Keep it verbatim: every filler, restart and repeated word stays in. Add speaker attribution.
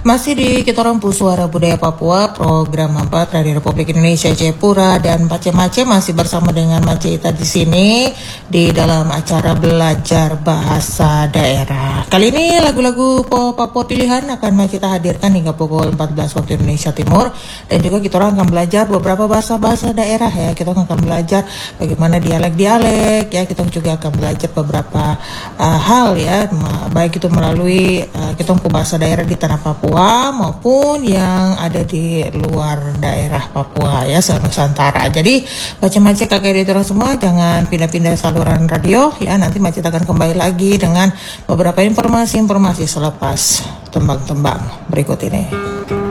Speaker 1: Masih di kita Rompu Suara Budaya Papua, program empat dari Republik Indonesia Jayapura, dan Pace Mace masih bersama dengan Mace Ita di sini di dalam acara belajar bahasa daerah. Kali ini lagu-lagu Papua pilihan akan Mace Ita hadirkan hingga pukul empat belas waktu Indonesia Timur, dan juga kita orang akan belajar beberapa bahasa-bahasa daerah ya. Kita akan belajar bagaimana dialek-dialek ya. Kita juga akan belajar beberapa uh, hal ya, baik itu melalui uh, kita bahasa daerah di tanah Papua maupun yang ada di luar daerah Papua ya, Nusantara. Jadi Pace Mace kakak editor semua jangan pindah-pindah saluran radio ya. Nanti Mace akan kembali lagi dengan beberapa informasi-informasi selepas tembang-tembang berikut ini.